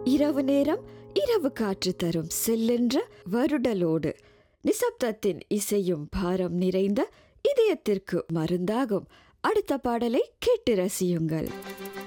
இரவு நேரம் இரவு காற்று தரும் செல்லென்ற வருடலோடு நிசப்தத்தின் இசையும் பாரம் நிறைந்த இதயத்திற்கு மருந்தாகும் அடுத்த பாடலை கேட்டு ரசியுங்கள்.